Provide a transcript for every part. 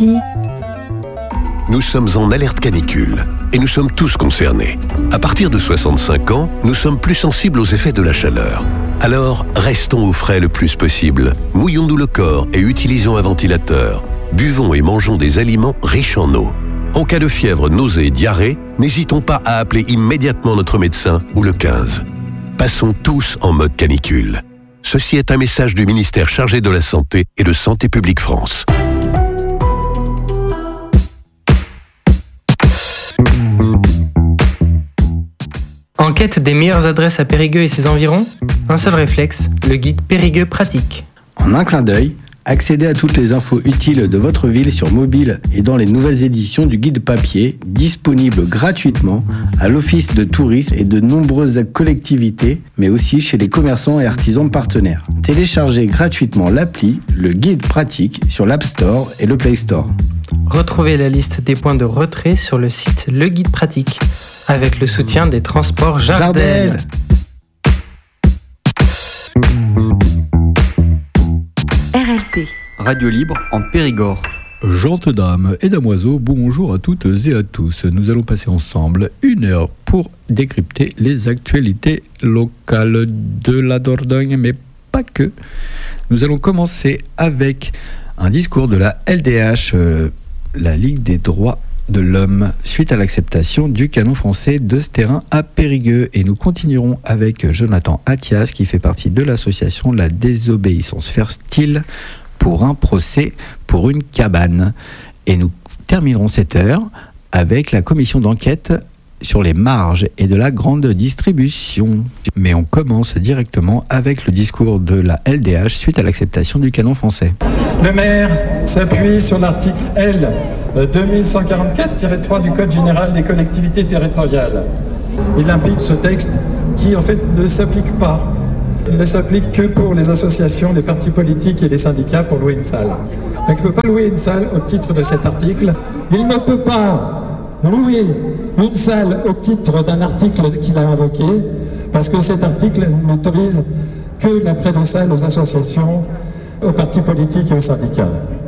midi. Nous sommes en alerte canicule et nous sommes tous concernés. À partir de 65 ans, nous sommes plus sensibles aux effets de la chaleur. Alors, restons au frais le plus possible. Mouillons-nous le corps et utilisons un ventilateur. Buvons et mangeons des aliments riches en eau. En cas de fièvre, nausée, diarrhée, n'hésitons pas à appeler immédiatement notre médecin ou le 15. Passons tous en mode canicule. Ceci est un message du ministère chargé de la Santé et de Santé publique France. En quête des meilleures adresses à Périgueux et ses environs, un seul réflexe, le guide Périgueux pratique. En un clin d'œil, accédez à toutes les infos utiles de votre ville sur mobile et dans les nouvelles éditions du guide papier, disponible gratuitement à l'Office de tourisme et de nombreuses collectivités, mais aussi chez les commerçants et artisans partenaires. Téléchargez gratuitement l'appli, le guide pratique, sur l'App Store et le Play Store. Retrouvez la liste des points de retrait sur le site Le Guide Pratique, avec le soutien des transports Jardel. RLP. Radio libre en Périgord. Gentes dames et damoiseaux, bonjour à toutes et à tous. Nous allons passer ensemble 1 heure pour décrypter les actualités locales de la Dordogne, mais pas que. Nous allons commencer avec un discours de la LDH, la Ligue des droits de l'homme, suite à l'acceptation du canon français de ce terrain à Périgueux. Et nous continuerons avec Jonathan Attias, qui fait partie de l'association La Désobéissance Fertile, pour un procès pour une cabane. Et nous terminerons cette heure avec la commission d'enquête sur les marges et de la grande distribution. Mais on commence directement avec le discours de la LDH suite à l'acceptation du canon français. Le maire s'appuie sur l'article L 2144-3 du Code général des collectivités territoriales. Il implique ce texte qui en fait ne s'applique pas. Il ne s'applique que pour les associations, les partis politiques et les syndicats pour louer une salle. Donc il ne peut pas louer une salle au titre de cet article. Il ne peut pas louer une salle au titre d'un article qu'il a invoqué, parce que cet article n'autorise que la prêt de salle aux associations, aux partis politiques et aux syndicats,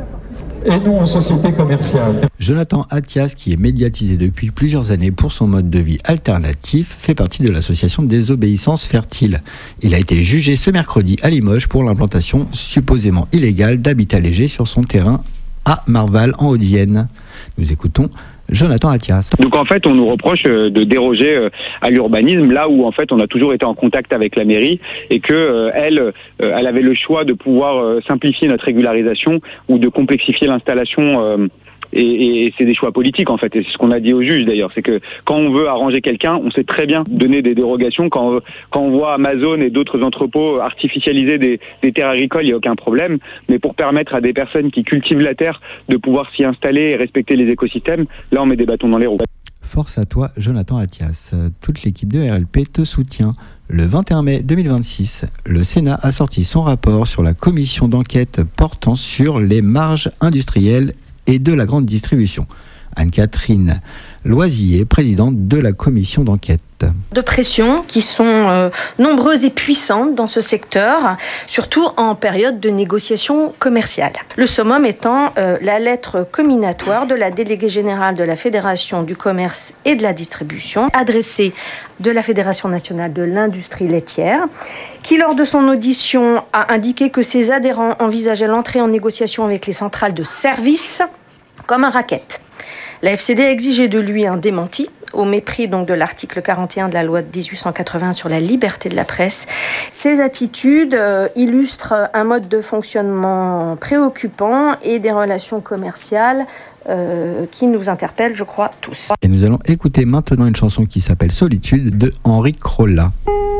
et non aux sociétés commerciales. Jonathan Attias, qui est médiatisé depuis plusieurs années pour son mode de vie alternatif, fait partie de l'association Désobéissance Fertile. Il a été jugé ce mercredi à Limoges pour l'implantation supposément illégale d'habitat léger sur son terrain à Marval, en Haute-Vienne. Nous écoutons Jonathan Attias. Donc en fait, on nous reproche de déroger à l'urbanisme, là où en fait on a toujours été en contact avec la mairie et que elle avait le choix de pouvoir simplifier notre régularisation ou de complexifier l'installation. Et c'est des choix politiques en fait, et c'est ce qu'on a dit au juge d'ailleurs, c'est que quand on veut arranger quelqu'un, on sait très bien donner des dérogations. Quand on voit Amazon et d'autres entrepôts artificialiser des terres agricoles, il n'y a aucun problème, mais pour permettre à des personnes qui cultivent la terre de pouvoir s'y installer et respecter les écosystèmes, là on met des bâtons dans les roues. Force à toi Jonathan Attias, toute l'équipe de RLP te soutient. Le 21 mai 2026, le Sénat a sorti son rapport sur la commission d'enquête portant sur les marges industrielles et de la grande distribution. Anne-Catherine Loisier, présidente de la commission d'enquête. De pression qui sont nombreuses et puissantes dans ce secteur, surtout en période de négociation commerciale. Le summum étant la lettre comminatoire de la déléguée générale de la Fédération du commerce et de la distribution, adressée de la Fédération nationale de l'industrie laitière, qui lors de son audition a indiqué que ses adhérents envisageaient l'entrée en négociation avec les centrales de services comme un racket. La FCD a exigé de lui un démenti, au mépris donc de l'article 41 de la loi de 1880 sur la liberté de la presse. Ces attitudes illustrent un mode de fonctionnement préoccupant et des relations commerciales qui nous interpellent, je crois, tous. Et nous allons écouter maintenant une chanson qui s'appelle Solitude de Henri Crolla.